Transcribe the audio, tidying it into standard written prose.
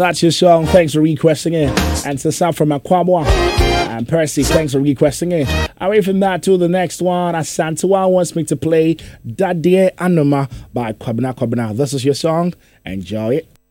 that's your song. Thanks for requesting it. And to Sam from Akwabwa and Percy, thanks for requesting it. Away from that to the next one, Asantewa wants me to play Dadie Anoma by Kwabena Kwabena. This is your song. Enjoy it.